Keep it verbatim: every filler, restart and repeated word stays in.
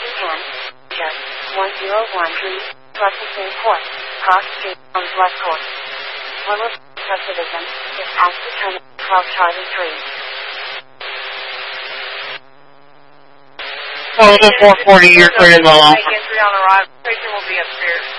Closing in. Just one zero one three, processing port. Cross street on Blood Court. Willow subdivision is at the turn twelve Charlie three. Well, the four forty, you're clear as well. Entry on arrival. Station will be upstairs.